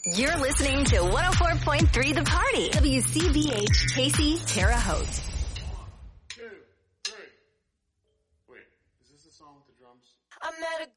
You're listening to 104.3 The Party. WCBH Casey, Terre Haute. 1, 2, 3. Wait, is this the song with the drums? I met a